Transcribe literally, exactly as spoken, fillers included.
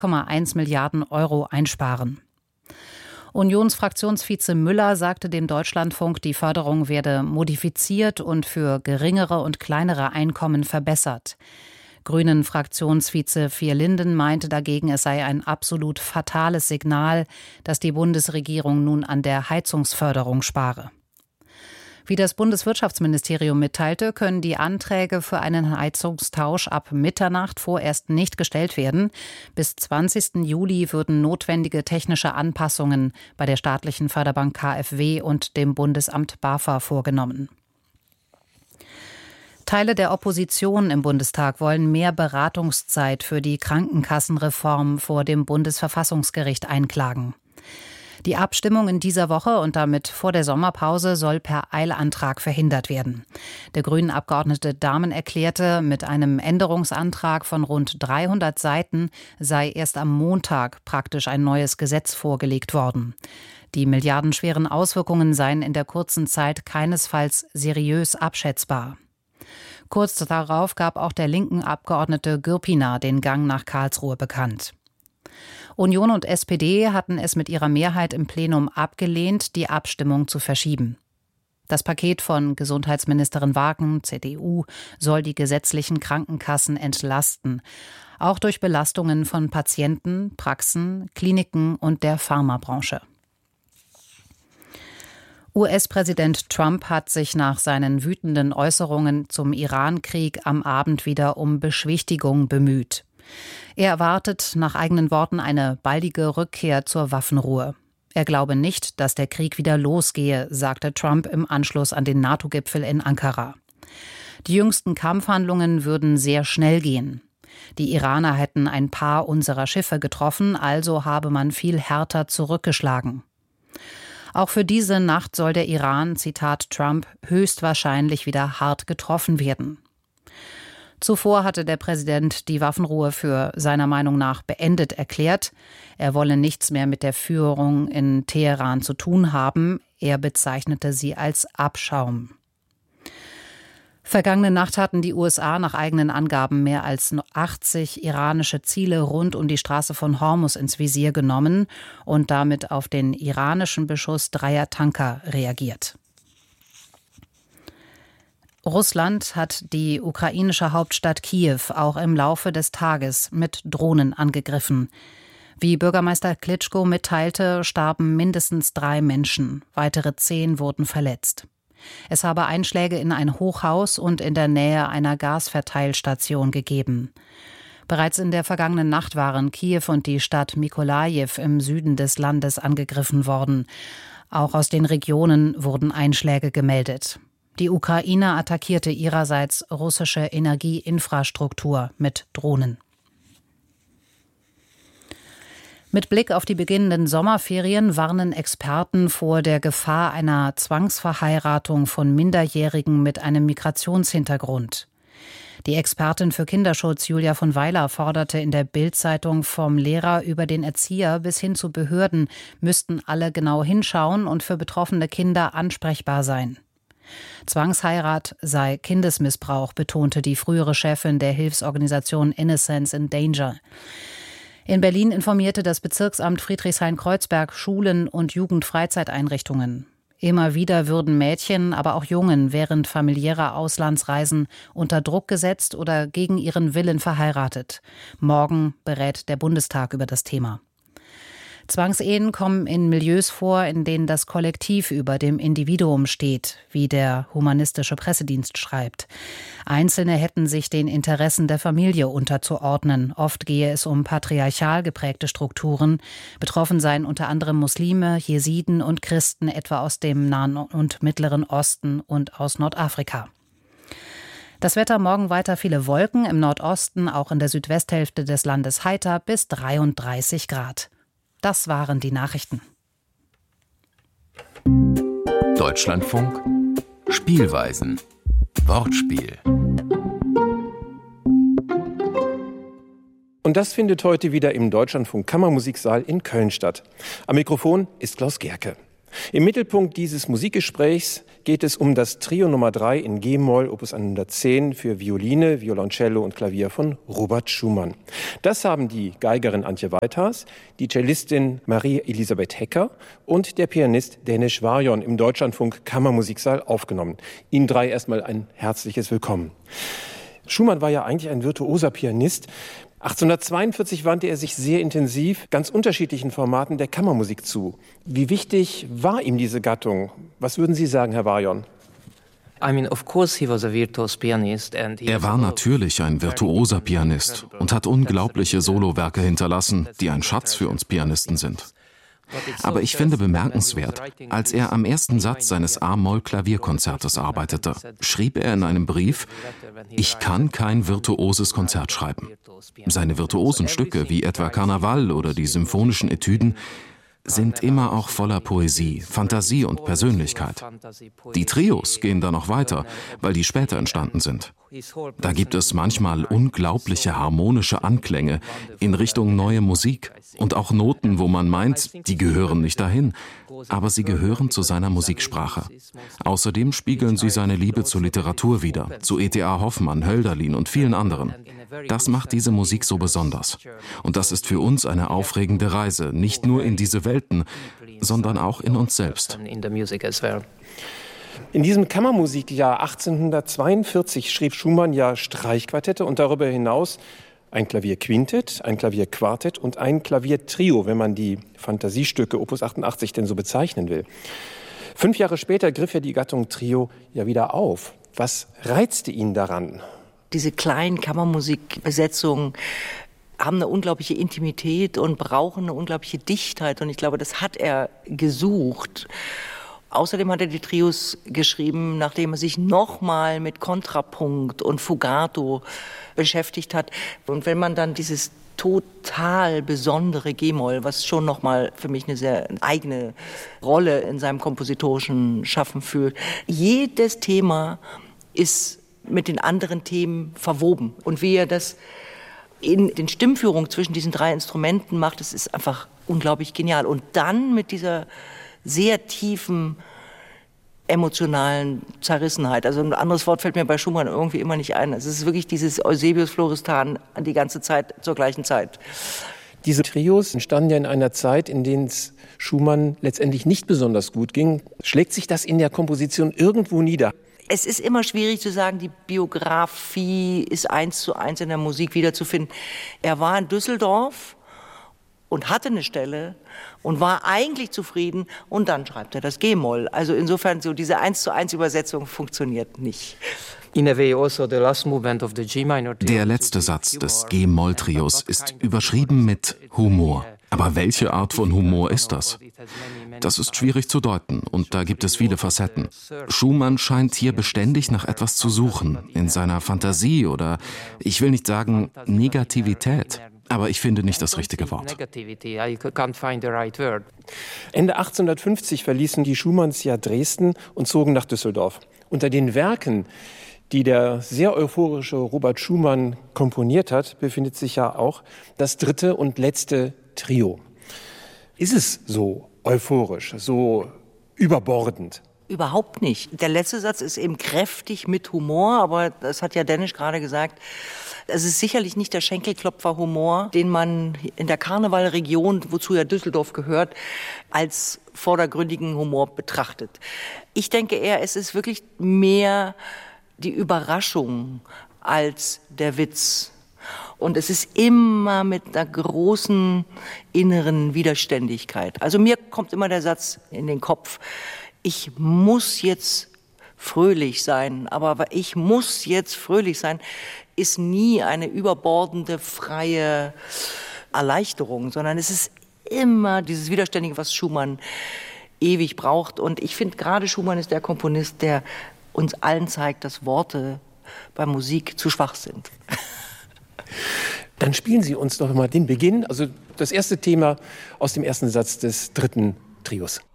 Komma eins Milliarden Euro einsparen. Unionsfraktionsvize Müller sagte dem Deutschlandfunk, die Förderung werde modifiziert und für geringere und kleinere Einkommen verbessert. Grünen-Fraktionsvize Vierlinden meinte dagegen, es sei ein absolut fatales Signal, dass die Bundesregierung nun an der Heizungsförderung spare. Wie das Bundeswirtschaftsministerium mitteilte, können die Anträge für einen Heizungstausch ab Mitternacht vorerst nicht gestellt werden. Bis zwanzigsten Juli würden notwendige technische Anpassungen bei der staatlichen Förderbank K f W und dem Bundesamt BAFA vorgenommen. Teile der Opposition im Bundestag wollen mehr Beratungszeit für die Krankenkassenreform vor dem Bundesverfassungsgericht einklagen. Die Abstimmung in dieser Woche und damit vor der Sommerpause soll per Eilantrag verhindert werden. Der Grünen-Abgeordnete Dahmen erklärte, mit einem Änderungsantrag von rund dreihundert Seiten sei erst am Montag praktisch ein neues Gesetz vorgelegt worden. Die milliardenschweren Auswirkungen seien in der kurzen Zeit keinesfalls seriös abschätzbar. Kurz darauf gab auch der linken Abgeordnete Gürpina den Gang nach Karlsruhe bekannt. Union und S P D hatten es mit ihrer Mehrheit im Plenum abgelehnt, die Abstimmung zu verschieben. Das Paket von Gesundheitsministerin Wagen, C D U, soll die gesetzlichen Krankenkassen entlasten, auch durch Belastungen von Patienten, Praxen, Kliniken und der Pharmabranche. U S-Präsident Trump hat sich nach seinen wütenden Äußerungen zum Iran-Krieg am Abend wieder um Beschwichtigung bemüht. Er erwartet nach eigenen Worten eine baldige Rückkehr zur Waffenruhe. Er glaube nicht, dass der Krieg wieder losgehe, sagte Trump im Anschluss an den NATO-Gipfel in Ankara. Die jüngsten Kampfhandlungen würden sehr schnell gehen. Die Iraner hätten ein paar unserer Schiffe getroffen, also habe man viel härter zurückgeschlagen. Auch für diese Nacht soll der Iran, Zitat Trump, höchstwahrscheinlich wieder hart getroffen werden. Zuvor hatte der Präsident die Waffenruhe für seiner Meinung nach beendet erklärt. Er wolle nichts mehr mit der Führung in Teheran zu tun haben. Er bezeichnete sie als Abschaum. Vergangene Nacht hatten die U S A nach eigenen Angaben mehr als achtzig iranische Ziele rund um die Straße von Hormuz ins Visier genommen und damit auf den iranischen Beschuss dreier Tanker reagiert. Russland hat die ukrainische Hauptstadt Kiew auch im Laufe des Tages mit Drohnen angegriffen. Wie Bürgermeister Klitschko mitteilte, starben mindestens drei Menschen, weitere zehn wurden verletzt. Es habe Einschläge in ein Hochhaus und in der Nähe einer Gasverteilstation gegeben. Bereits in der vergangenen Nacht waren Kiew und die Stadt Mykolajiw im Süden des Landes angegriffen worden. Auch aus den Regionen wurden Einschläge gemeldet. Die Ukraine attackierte ihrerseits russische Energieinfrastruktur mit Drohnen. Mit Blick auf die beginnenden Sommerferien warnen Experten vor der Gefahr einer Zwangsverheiratung von Minderjährigen mit einem Migrationshintergrund. Die Expertin für Kinderschutz Julia von Weiler forderte in der Bild-Zeitung, vom Lehrer über den Erzieher bis hin zu Behörden müssten alle genau hinschauen und für betroffene Kinder ansprechbar sein. Zwangsheirat sei Kindesmissbrauch, betonte die frühere Chefin der Hilfsorganisation Innocence in Danger. In Berlin informierte das Bezirksamt Friedrichshain-Kreuzberg Schulen und Jugendfreizeiteinrichtungen. Immer wieder würden Mädchen, aber auch Jungen während familiärer Auslandsreisen unter Druck gesetzt oder gegen ihren Willen verheiratet. Morgen berät der Bundestag über das Thema. Zwangsehen kommen in Milieus vor, in denen das Kollektiv über dem Individuum steht, wie der humanistische Pressedienst schreibt. Einzelne hätten sich den Interessen der Familie unterzuordnen. Oft gehe es um patriarchal geprägte Strukturen. Betroffen seien unter anderem Muslime, Jesiden und Christen, etwa aus dem Nahen und Mittleren Osten und aus Nordafrika. Das Wetter morgen weiter viele Wolken, im Nordosten, auch in der Südwesthälfte des Landes heiter bis dreiunddreißig Grad. Das waren die Nachrichten. Deutschlandfunk Spielweisen. Wortspiel. Und das findet heute wieder im Deutschlandfunk Kammermusiksaal in Köln statt. Am Mikrofon ist Klaus Gerke. Im Mittelpunkt dieses Musikgesprächs geht es um das Trio Nummer drei in G-Moll, Opus hundertzehn für Violine, Violoncello und Klavier von Robert Schumann. Das haben die Geigerin Antje Weithas, die Cellistin Marie-Elisabeth Hecker und der Pianist Denis Varjon im Deutschlandfunk Kammermusiksaal aufgenommen. Ihnen drei erstmal ein herzliches Willkommen. Schumann war ja eigentlich ein virtuoser Pianist. achtzehnhundertzweiundvierzig wandte er sich sehr intensiv ganz unterschiedlichen Formaten der Kammermusik zu. Wie wichtig war ihm diese Gattung? Was würden Sie sagen, Herr Varjon? Er war natürlich ein virtuoser Pianist und hat unglaubliche Solowerke hinterlassen, die ein Schatz für uns Pianisten sind. Aber ich finde bemerkenswert, als er am ersten Satz seines A-Moll-Klavierkonzertes arbeitete, schrieb er in einem Brief: Ich kann kein virtuoses Konzert schreiben. Seine virtuosen Stücke, wie etwa Karneval oder die symphonischen Etüden, sind immer auch voller Poesie, Fantasie und Persönlichkeit. Die Trios gehen da noch weiter, weil die später entstanden sind. Da gibt es manchmal unglaubliche harmonische Anklänge in Richtung neue Musik und auch Noten, wo man meint, die gehören nicht dahin, aber sie gehören zu seiner Musiksprache. Außerdem spiegeln sie seine Liebe zur Literatur wider, zu E T A Hoffmann, Hölderlin und vielen anderen. Das macht diese Musik so besonders. Und das ist für uns eine aufregende Reise, nicht nur in diese Welten, sondern auch in uns selbst. In diesem Kammermusikjahr achtzehnhundertzweiundvierzig schrieb Schumann ja Streichquartette und darüber hinaus ein Klavierquintett, ein Klavierquartett und ein Klaviertrio, wenn man die Fantasiestücke Opus achtundachtzig denn so bezeichnen will. Fünf Jahre später griff er die Gattung Trio ja wieder auf. Was reizte ihn daran? Diese kleinen Kammermusikbesetzungen haben eine unglaubliche Intimität und brauchen eine unglaubliche Dichtheit. Und ich glaube, das hat er gesucht. Außerdem hat er die Trios geschrieben, nachdem er sich nochmal mit Kontrapunkt und Fugato beschäftigt hat. Und wenn man dann dieses total besondere G-Moll, was schon nochmal für mich eine sehr eigene Rolle in seinem kompositorischen Schaffen führt, jedes Thema ist mit den anderen Themen verwoben. Und wie er das in den Stimmführungen zwischen diesen drei Instrumenten macht, das ist einfach unglaublich genial. Und dann mit dieser sehr tiefen emotionalen Zerrissenheit. Also ein anderes Wort fällt mir bei Schumann irgendwie immer nicht ein. Es ist wirklich dieses Eusebius Florestan die ganze Zeit zur gleichen Zeit. Diese Trios entstanden ja in einer Zeit, in der es Schumann letztendlich nicht besonders gut ging. Schlägt sich das in der Komposition irgendwo nieder? Es ist immer schwierig zu sagen, die Biografie ist eins zu eins in der Musik wiederzufinden. Er war in Düsseldorf und hatte eine Stelle und war eigentlich zufrieden und dann schreibt er das G-Moll. Also insofern, so diese eins zu eins Übersetzung funktioniert nicht. Der letzte Satz des G-Moll-Trios ist überschrieben mit Humor. Aber welche Art von Humor ist das? Das ist schwierig zu deuten und da gibt es viele Facetten. Schumann scheint hier beständig nach etwas zu suchen, in seiner Fantasie oder, ich will nicht sagen, Negativität. Aber ich finde nicht das richtige Wort. Ende achtzehnhundertfünfzig verließen die Schumanns ja Dresden und zogen nach Düsseldorf. Unter den Werken, die der sehr euphorische Robert Schumann komponiert hat, befindet sich ja auch das dritte und letzte Trio. Ist es so euphorisch, so überbordend? Überhaupt nicht. Der letzte Satz ist eben kräftig mit Humor, aber das hat ja Denis gerade gesagt. Es ist sicherlich nicht der Schenkelklopfer-Humor, den man in der Karnevalregion, wozu ja Düsseldorf gehört, als vordergründigen Humor betrachtet. Ich denke eher, es ist wirklich mehr die Überraschung als der Witz. Und es ist immer mit einer großen inneren Widerständigkeit. Also mir kommt immer der Satz in den Kopf, ich muss jetzt fröhlich sein, aber ich muss jetzt fröhlich sein, ist nie eine überbordende, freie Erleichterung, sondern es ist immer dieses Widerständige, was Schumann ewig braucht. Und ich finde, gerade Schumann ist der Komponist, der uns allen zeigt, dass Worte bei Musik zu schwach sind. Dann spielen Sie uns doch mal den Beginn, also das erste Thema aus dem ersten Satz des dritten Trios.